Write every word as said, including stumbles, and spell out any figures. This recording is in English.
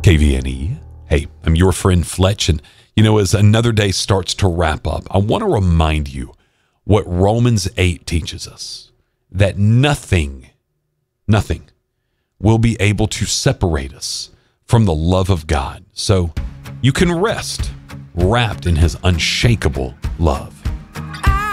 K V N E. Hey, I'm your friend Fletch, and you know, as another day starts to wrap up, I want to remind you what Romans eight teaches us, that nothing, nothing will be able to separate us from the love of God. So you can rest wrapped in his unshakable love.